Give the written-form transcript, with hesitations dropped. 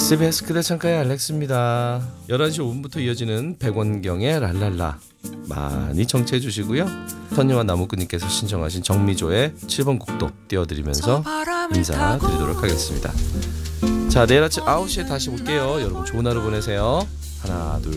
SBS 그대 창가의 알렉스입니다. 11시 5분부터 이어지는 백원경의 랄랄라 많이 청취해 주시고요. 선녀와 나무꾼님께서 신청하신 정미조의 7번 곡도 띄워드리면서 인사드리도록 하겠습니다. 자, 내일 아침 9시에 다시 올게요. 여러분 좋은 하루 보내세요. 하나 둘